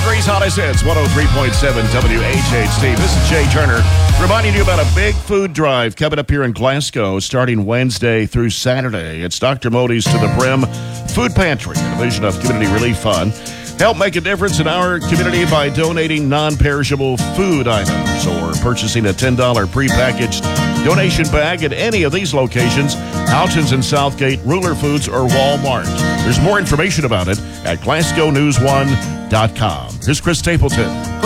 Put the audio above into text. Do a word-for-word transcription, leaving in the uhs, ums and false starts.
Calgary's hottest hits, one oh three point seven W H H C. This is Jay Turner reminding you about a big food drive coming up here in Glasgow starting Wednesday through Saturday. It's Doctor Modi's To the Brim Food Pantry, a division of Community Relief Fund. Help make a difference in our community by donating non-perishable food items or purchasing a ten dollars prepackaged donation bag at any of these locations, Alton's and Southgate, Ruler Foods, or Walmart. There's more information about it at Glasgow News one dot com. Here's Chris Stapleton.